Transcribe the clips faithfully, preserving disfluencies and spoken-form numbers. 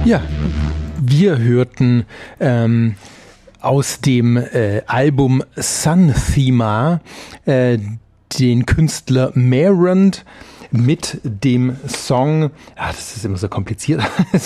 Ja, wir hörten ähm, aus dem äh, Album Sun Thema äh, den Künstler Merrund mit dem Song, ah, das ist immer so kompliziert,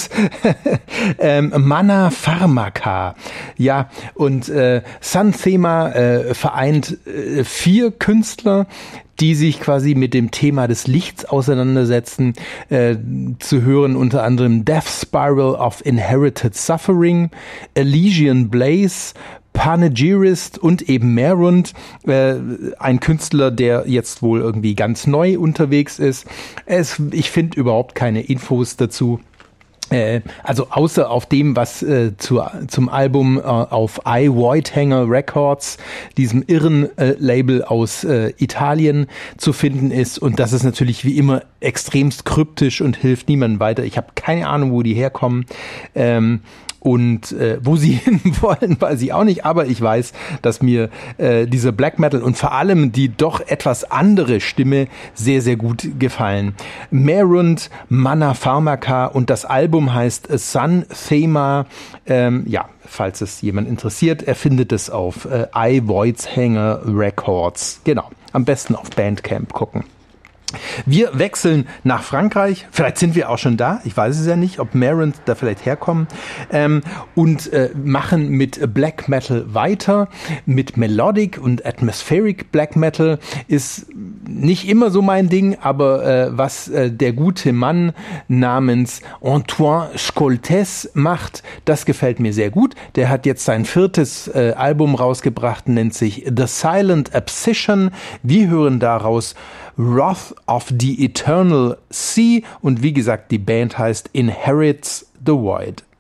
ähm, Manna Pharmaka. Ja, und äh, Sun Thema äh, vereint äh, vier Künstler, die sich quasi mit dem Thema des Lichts auseinandersetzen, äh, zu hören unter anderem Death Spiral of Inherited Suffering, Elysian Blaze, Panegyrist und eben Merrund, äh, ein Künstler, der jetzt wohl irgendwie ganz neu unterwegs ist. Es, ich finde überhaupt keine Infos dazu. Äh, also außer auf dem, was äh, zu, zum Album äh, auf I Voidhanger Records, diesem irren äh, Label aus äh, Italien, zu finden ist. Und das ist natürlich wie immer extremst kryptisch und hilft niemandem weiter. Ich habe keine Ahnung, wo die herkommen. Ähm, Und äh, wo sie hin wollen, weiß ich auch nicht. Aber ich weiß, dass mir äh, dieser Black Metal und vor allem die doch etwas andere Stimme sehr, sehr gut gefallen. Merrund, Manna Pharmaka und das Album heißt Sun Thema. Ähm, ja, falls es jemand interessiert, er findet es auf äh, I Voidhanger Records. Genau, am besten auf Bandcamp gucken. Wir wechseln nach Frankreich, vielleicht sind wir auch schon da, ich weiß es ja nicht, ob Merrund da vielleicht herkommen, ähm, und äh, machen mit Black Metal weiter, mit Melodic und Atmospheric Black Metal. Ist nicht immer so mein Ding, aber äh, was äh, der gute Mann namens Antoine Scholtes macht, das gefällt mir sehr gut. Der hat jetzt sein viertes äh, Album rausgebracht, nennt sich The Silent Abscission. Wir hören daraus Wrath of the Eternal Sea und wie gesagt, die Band heißt Inherits the Void.